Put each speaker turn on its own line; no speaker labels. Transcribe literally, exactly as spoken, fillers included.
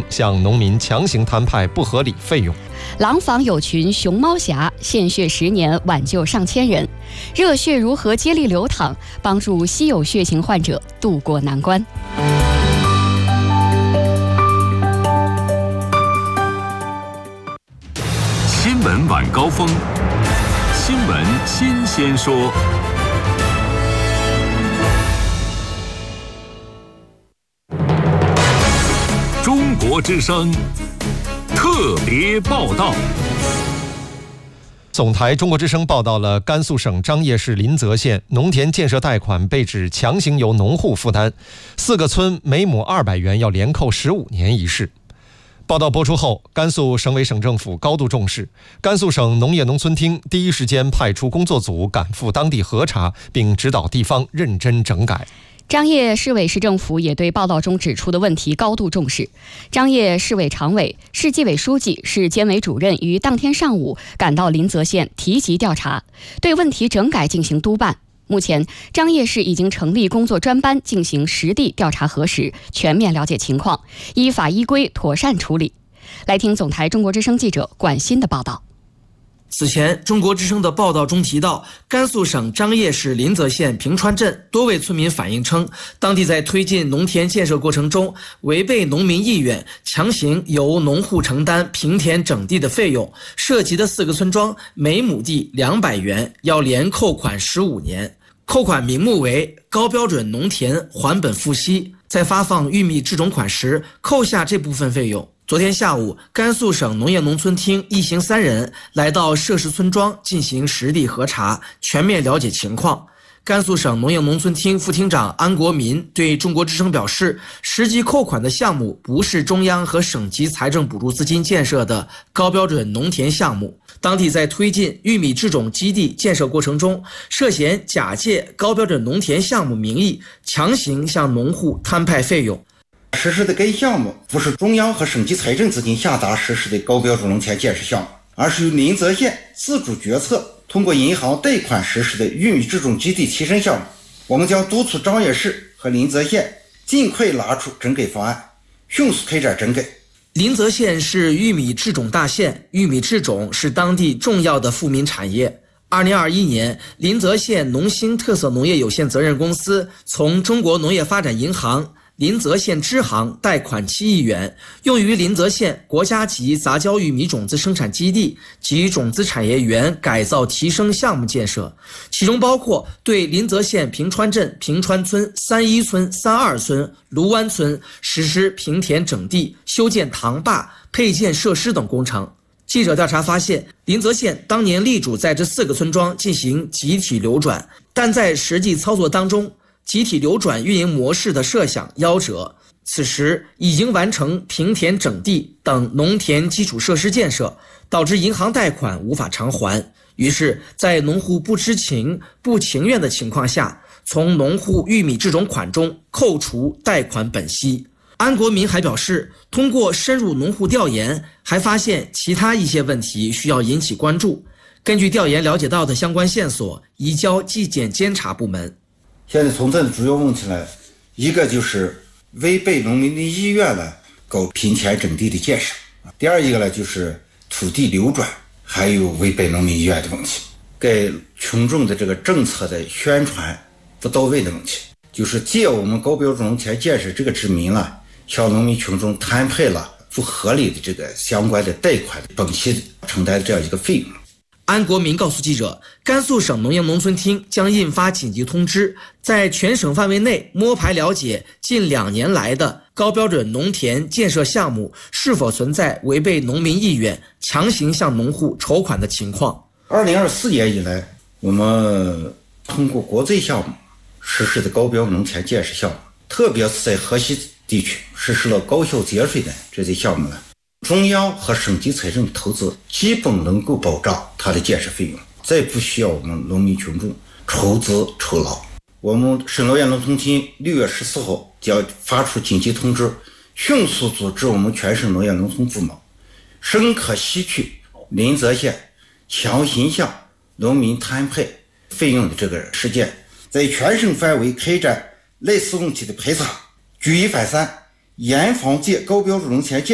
向农民强行摊派不合理费用。
廊坊有群熊猫侠，献血十年挽救上千人。热血如何接力流淌，帮助稀有血型患者渡过难关。
新闻晚高峰，新闻新鲜说。中国之声特别报道。
总台中国之声报道了甘肃省张掖市临泽县农田建设贷款被指强行由农户负担，四个村每亩二百元要连扣十五年一事。报道播出后，甘肃省委省政府高度重视，甘肃省农业农村厅第一时间派出工作组赶赴当地核查，并指导地方认真整改。
张掖市委市政府也对报道中指出的问题高度重视。张掖市委常委、市纪委书记、市监委主任于当天上午赶到临泽县提级调查，对问题整改进行督办。目前，张掖市已经成立工作专班进行实地调查核实，全面了解情况，依法依规妥善处理。来听总台中国之声记者管欣的报道。
此前，中国之声的报道中提到，甘肃省张掖市临泽县平川镇多位村民反映称，当地在推进农田建设过程中，违背农民意愿，强行由农户承担平田整地的费用，涉及的四个村庄每亩地两百元，要连扣款十五年。扣款名目为高标准农田还本付息，在发放玉米制种款时扣下这部分费用。昨天下午，甘肃省农业农村厅一行三人来到涉事村庄进行实地核查，全面了解情况。甘肃省农业农村厅副厅长安国民对中国之声表示，实际扣款的项目不是中央和省级财政补助资金建设的高标准农田项目，当地在推进玉米制种基地建设过程中，涉嫌假借高标准农田项目名义，强行向农户摊派费用。
实施的该项目不是中央和省级财政资金下达实施的高标准农田建设项目，而是由临泽县自主决策通过银行贷款实施的玉米制种基地提升项目。我们将督促张掖市和临泽县尽快拿出整改方案，迅速开展整改。
临泽县是玉米制种大县，玉米制种是当地重要的富民产业。二零二一年，临泽县农兴特色农业有限责任公司从中国农业发展银行临泽县支行贷款七亿元，用于临泽县国家级杂交玉米种子生产基地及种子产业园改造提升项目建设，其中包括对临泽县平川镇平川村、三一村、三二村、卢湾村实施平田整地、修建塘坝、配建设施等工程。记者调查发现，临泽县当年力主在这四个村庄进行集体流转，但在实际操作当中，集体流转运营模式的设想夭折，此时已经完成平田整地等农田基础设施建设，导致银行贷款无法偿还。于是，在农户不知情、不情愿的情况下，从农户玉米制种款中扣除贷款本息。安国民还表示，通过深入农户调研，还发现其他一些问题需要引起关注。根据调研了解到的相关线索，移交纪检监察部门。
现在存在的主要问题呢，一个就是违背农民的意愿呢，搞平田整地的建设；第二一个呢，就是土地流转，还有违背农民意愿的问题。给群众的这个政策的宣传不到位的问题，就是借我们高标准农田建设这个之名了，向农民群众摊派了不合理的这个相关的贷款本息承担这样一个费用。
安国民告诉记者，甘肃省农业农村厅将印发紧急通知，在全省范围内摸排了解近两年来的高标准农田建设项目是否存在违背农民意愿、强行向农户筹款的情况。
二零二四年以来，我们通过国债项目实施的高标农田建设项目，特别是在河西地区实施了高效节税的这些项目呢，中央和省级财政投资基本能够保障它的建设费用，再不需要我们农民群众筹资筹劳。我们省农业农村厅六月十四号将发出紧急通知，迅速组织我们全省农业农村部门深刻吸取临泽县强行向农民摊派费用的这个事件，在全省范围开展类似问题的排查，举一反三，严防借高标准农田建